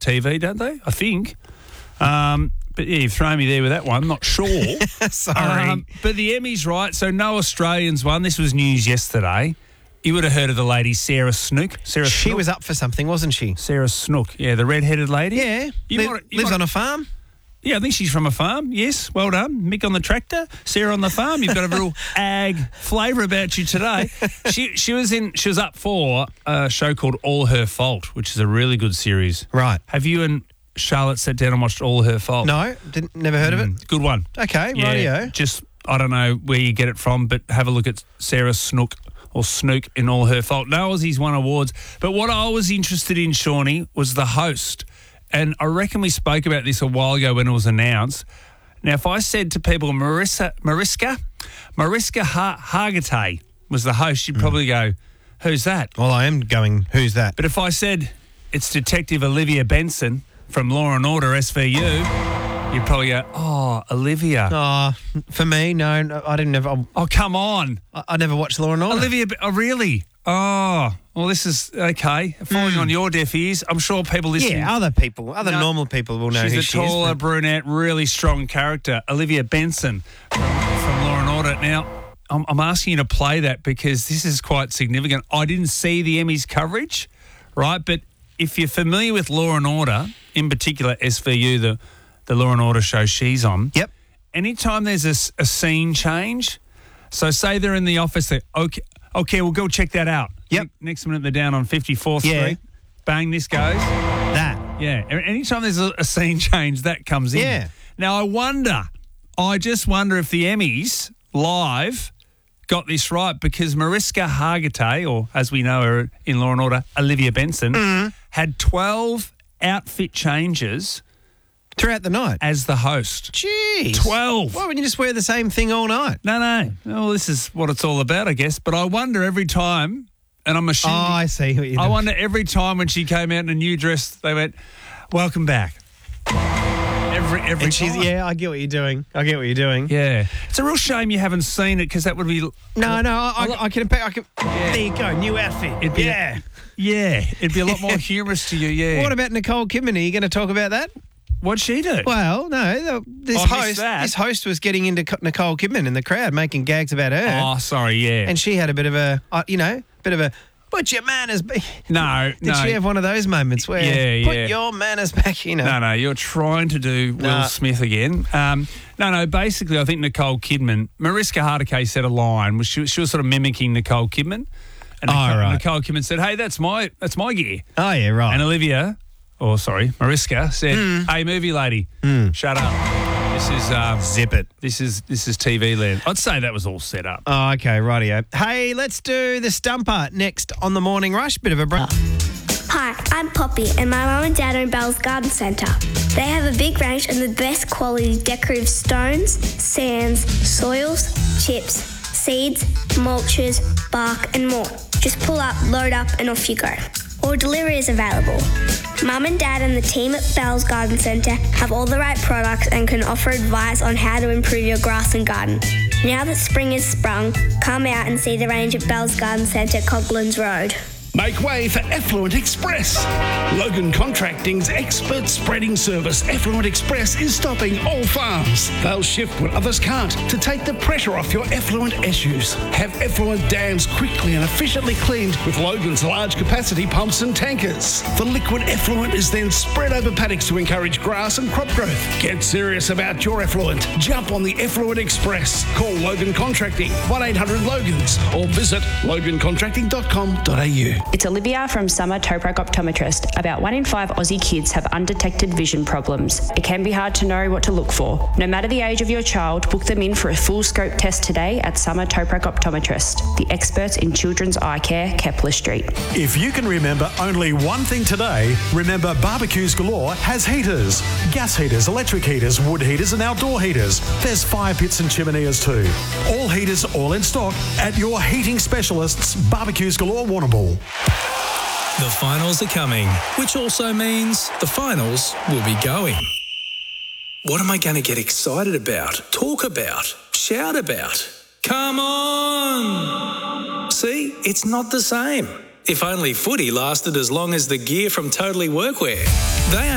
TV, don't they? I think. But yeah, you've thrown me there with that one. Not sure. Sorry. But the Emmys, right? So no Australians won. This was news yesterday. You would have heard of the lady Sarah Snook. She was up for something, wasn't she? Sarah Snook. Yeah, the red-headed lady. Yeah. Lives on a farm. Yeah, I think she's from a farm. Yes, well done. Mick on the tractor, Sarah on the farm. You've got a real ag flavour about you today. She was up for a show called All Her Fault, which is a really good series. Right. Have you and Charlotte sat down and watched All Her Fault? No, never heard of it. Good one. Okay, Yeah, rightio. just, I don't know where you get it from, but have a look at Sarah Snook or Snook in All Her Fault. No Aussies won awards. But what I was interested in, Shawnee, was the host. And I reckon we spoke about this a while ago when it was announced. Now, if I said to people Mariska Hargitay was the host, you'd probably go, who's that? Well, I am going, who's that? But if I said it's Detective Olivia Benson from Law and Order SVU, you'd probably go, oh, Olivia. Oh, for me, no, I didn't ever. Oh, come on. I never watched Law and Order. Olivia, oh, really? Oh, well, this is okay. Falling on your deaf ears. I'm sure people listening. Yeah, other normal people will know who she's she a is. taller, brunette, really strong character. Olivia Benson from Law and Order. Now, I'm asking you to play that because this is quite significant. I didn't see the Emmys coverage, right? But if you're familiar with Law and Order, in particular SVU, the Law and Order show she's on. Yep. Anytime there's a scene change, so say they're in the office, they're okay, we'll go check that out. Yep. Next minute they're down on 54th Yeah. Street. Bang, this goes. That. Yeah. Anytime there's a scene change, that comes in. Yeah. Now, I just wonder if the Emmys live got this right because Mariska Hargitay, or as we know her in Law and Order, Olivia Benson, had 12 outfit changes Throughout the night. as the host. Jeez. 12. Why wouldn't you just wear the same thing all night? No. Well, this is what it's all about, I guess. But I wonder every time, and I'm assuming. Oh, I see what you're doing. I wonder every time when she came out in a new dress, they went, "Welcome back." Every And she's, time. yeah, I get what you're doing. Yeah. It's a real shame you haven't seen it because that would be. No, I can. There you go, new outfit. Yeah, it'd be a lot more humorous to you. Yeah. What about Nicole Kidman? Are you going to talk about that? What'd she do? Well, no. This host was getting into Nicole Kidman in the crowd, making gags about her. Oh, sorry. Yeah. And she had a bit of a, put your manners back. No. Did she have one of those moments where put your manners back, No, you're trying to do Will Smith again. No, basically I think Nicole Kidman, Mariska Hargitay said a line, she was sort of mimicking Nicole Kidman. And Nicole Kidman said, hey, that's my gear. Oh, yeah, right. And Mariska said, hey, movie lady, shut up. This is zip it. This is TV land. I'd say that was all set up. Oh, okay, rightio. Hey, let's do the stumper next on the Morning Rush. Bit of a break. Hi, I'm Poppy and my mum and dad own Bell's Garden Centre. They have a big range of the best quality decorative stones, sands, soils, chips, seeds, mulches, bark and more. Just pull up, load up and off you go. Or delivery is available. Mum and Dad and the team at Bell's Garden Centre have all the right products and can offer advice on how to improve your grass and garden. Now that spring has sprung, come out and see the range at Bell's Garden Centre, Coghlan's Road. Make way for Effluent Express. Logan Contracting's expert spreading service, Effluent Express, is stopping all farms. They'll shift what others can't to take the pressure off your effluent issues. Have effluent dams quickly and efficiently cleaned with Logan's large capacity pumps and tankers. The liquid effluent is then spread over paddocks to encourage grass and crop growth. Get serious about your effluent. Jump on the Effluent Express. Call Logan Contracting 1-800-LOGANS or visit logancontracting.com.au. It's Olivia from Summer Toprak Optometrist. About 1 in 5 Aussie kids have undetected vision problems. It can be hard to know what to look for. No matter the age of your child, book them in for a full scope test today at Summer Toprak Optometrist, the experts in children's eye care, Kepler Street. If you can remember only one thing today, remember Barbecues Galore has heaters. Gas heaters, electric heaters, wood heaters and outdoor heaters. There's fire pits and chimeneas too. All heaters, all in stock at your heating specialists, Barbecues Galore, Warrnambool. The finals are coming, which also means the finals will be going. What am I going to get excited about, talk about, shout about? Come on! See, it's not the same. If only footy lasted as long as the gear from Totally Workwear. They